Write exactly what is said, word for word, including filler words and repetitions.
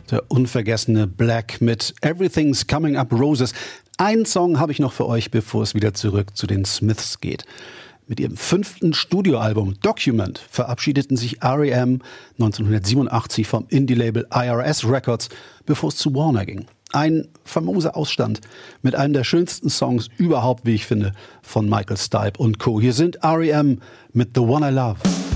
Der unvergessene Black mit Everything's Coming Up Roses. Einen Song habe ich noch für euch, bevor es wieder zurück zu den Smiths geht. Mit ihrem fünften Studioalbum Document verabschiedeten sich R E M neunzehnhundertsiebenundachtzig vom Indie-Label I R S Records, bevor es zu Warner ging. Ein famoser Ausstand mit einem der schönsten Songs überhaupt, wie ich finde, von Michael Stipe und Co. Hier sind R E M mit The One I Love.